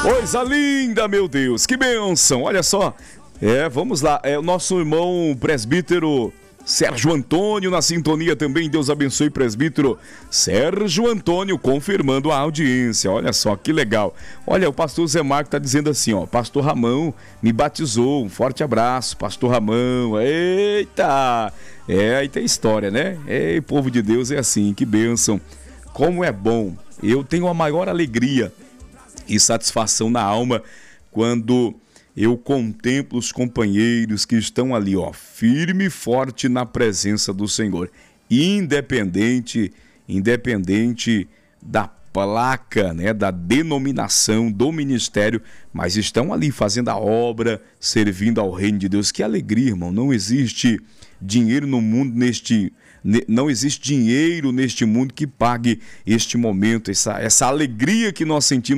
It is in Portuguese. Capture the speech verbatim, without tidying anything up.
Coisa linda, meu Deus, que bênção, olha só. É, vamos lá, é o nosso irmão presbítero Sérgio Antônio na sintonia também. Deus abençoe, presbítero Sérgio Antônio, confirmando a audiência. Olha só que legal. Olha, o pastor Zé Marco tá dizendo assim, ó: pastor Ramão me batizou, um forte abraço, pastor Ramão. Eita, é, aí tem história, né? Ei, povo de Deus, é assim, que bênção. Como é bom. Eu tenho a maior alegria e satisfação na alma quando eu contemplo os companheiros que estão ali, ó, firme e forte na presença do Senhor, independente, independente da placa, né, da denominação, do ministério, mas estão ali fazendo a obra, servindo ao reino de Deus. Que alegria, irmão. Não existe dinheiro no mundo neste não existe dinheiro neste mundo que pague este momento, essa, essa alegria que nós sentimos